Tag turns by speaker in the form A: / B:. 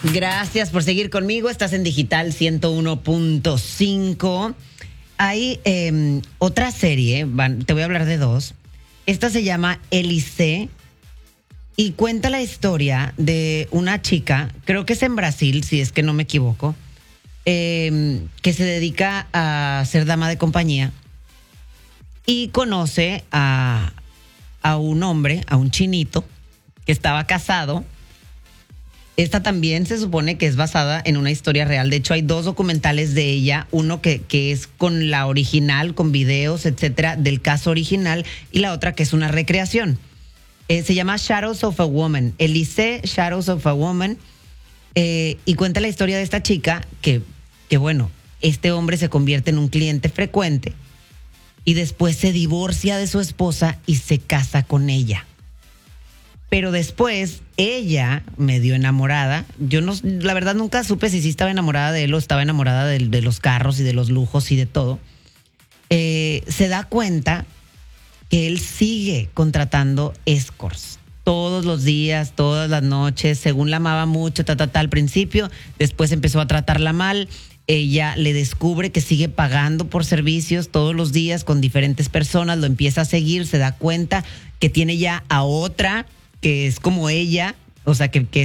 A: Gracias por seguir conmigo. Estás en Digital 101.5. Hay otra serie, te voy a hablar de dos. Esta se llama Elise y cuenta la historia de una chica, creo que es en Brasil, si es que no me equivoco, que se dedica a ser dama de compañía y conoce a un hombre, a un chinito, que estaba casado. Esta también se supone que es basada en una historia real. De hecho, hay dos documentales de ella. Uno que es con la original, con videos, etcétera, del caso original. Y la otra que es una recreación. Se llama Shadows of a Woman. Elise, Shadows of a Woman. Y cuenta la historia de esta chica que, bueno, este hombre se convierte en un cliente frecuente. Y después se divorcia de su esposa y se casa con ella. Pero después, ella, medio enamorada, yo no, la verdad nunca supe si sí estaba enamorada de él o estaba enamorada de los carros y de los lujos y de todo, se da cuenta que él sigue contratando escorts todos los días, todas las noches, según la amaba mucho, al principio, después empezó a tratarla mal. Ella le descubre que sigue pagando por servicios todos los días con diferentes personas, lo empieza a seguir, se da cuenta que tiene ya a otra que es como ella, o sea, que